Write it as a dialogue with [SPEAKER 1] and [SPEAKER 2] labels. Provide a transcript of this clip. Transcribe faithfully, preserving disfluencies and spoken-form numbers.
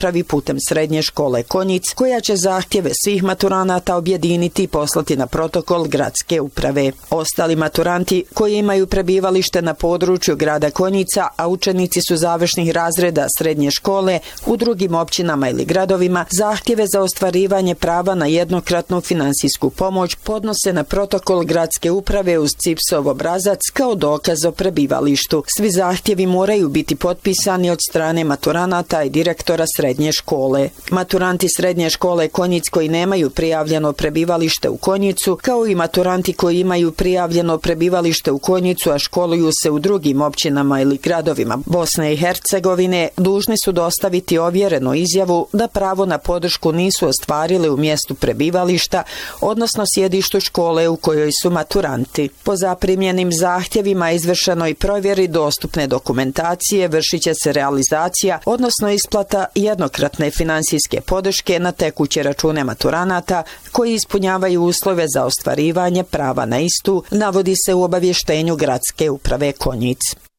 [SPEAKER 1] upravi putem srednje škole Konjic, koja će zahtjeve svih maturanata objediniti i poslati na protokol gradske uprave. Ostali maturanti koji imaju prebivalište na području grada Konjica, a učenici su završnih razreda srednje škole u drugim općinama ili gradovima, zahtjeve za ostvarivanje prava na jednokratnu finansijsku pomoć podnose na protokol gradske uprave uz C I P S-ov obrazac kao dokaz o prebivalištu. Svi zahtjevi moraju biti potpisani od strane maturanata i direktora srednje škole. Maturanti srednje škole Konjic koji nemaju prijavljeno prebivalište u Konjicu, kao i maturanti koji imaju prijavljeno prebivalište u Konjicu, a školuju se u drugim općinama ili gradovima Bosne i Hercegovine, dužni su dostaviti ovjerenu izjavu da pravo na podršku nisu ostvarili u mjestu prebivališta, odnosno sjedištu škole u kojoj su maturanti. Po zaprimljenim zahtjevima izvršenoj provjeri dostupne dokumentacije vršit će se realizacija, odnosno isplata jednokratne finansijske podrške na tekuće račune maturanata koji ispunjavaju uslove za ostvarivanje prava na istu, navodi se u obavještenju gradske uprave Konjic.